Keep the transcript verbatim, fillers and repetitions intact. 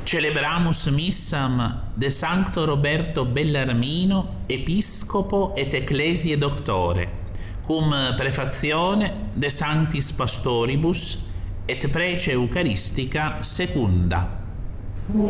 Celebramus missam de Sancto Roberto Bellarmino, Episcopo et Ecclesiae Doctore, cum prefazione de Sanctis Pastoribus et prece Eucharistica secunda.